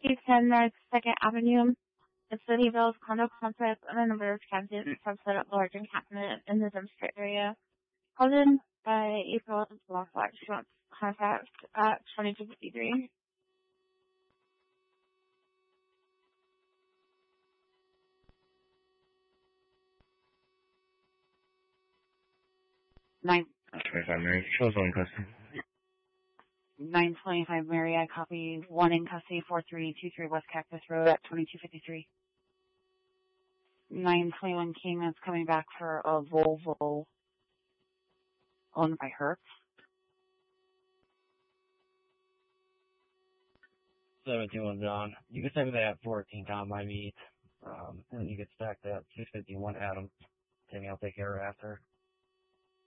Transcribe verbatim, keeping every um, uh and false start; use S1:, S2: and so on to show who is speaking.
S1: eight ten North second Avenue. The Sunnyvale's condo complex and a number of transient subset at large encampment in the Dumpster area. Called in by April Blacklock. She wants contact at twenty-two fifty-three.
S2: Nine.
S3: twenty-five Mary. Show's on custody.
S2: nine twenty-five Mary, I copy. One in custody, four three two three West Cactus Road at twenty-two fifty-three. nine twenty-one King, that's coming back for a Volvo owned by Hertz.
S4: seventeen one John. You can send me that at fourteen Tom by me. Um, and you can stack that six fifty-one Adam. Timmy, I'll take care of it after.